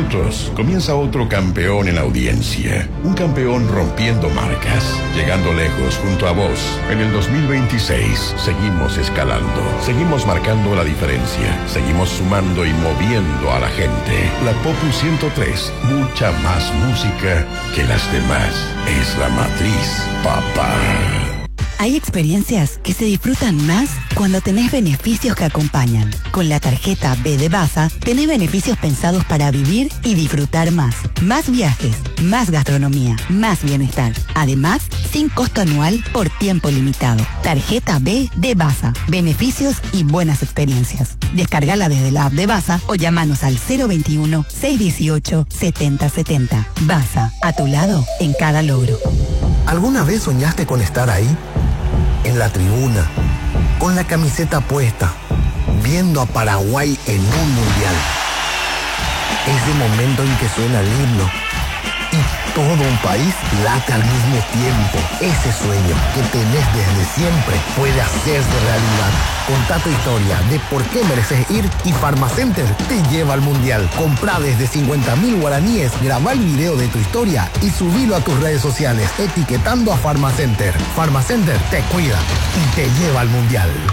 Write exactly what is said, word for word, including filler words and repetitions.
minutos comienza otro campeón en audiencia. Un campeón rompiendo marcas, llegando lejos junto a vos. En el dos mil veintiséis seguimos escalando, seguimos marcando la diferencia, seguimos sumando y moviendo a la gente. La Popu ciento tres, mucha más música que las demás. Es la matriz, papá. Hay experiencias que se disfrutan más cuando tenés beneficios que acompañan. Con la tarjeta B de Baza, tenés beneficios pensados para vivir y disfrutar más. Más viajes, más gastronomía, más bienestar. Además, sin costo anual por tiempo limitado. Tarjeta B de Baza. Beneficios y buenas experiencias. Descargala desde la app de Baza o llámanos al cero veintiuno, seiscientos dieciocho, setenta setenta. Baza, a tu lado en cada logro. ¿Alguna vez soñaste con estar ahí? En la tribuna, con la camiseta puesta, viendo a Paraguay en un mundial. Ese momento en que suena el himno y todo un país late al mismo tiempo. Ese sueño que tenés desde siempre puede hacerse realidad. Contá tu historia de por qué mereces ir y Pharmacenter te lleva al mundial. Comprá desde cincuenta mil guaraníes, grabá el video de tu historia y subilo a tus redes sociales etiquetando a Pharmacenter. Pharmacenter te cuida y te lleva al mundial.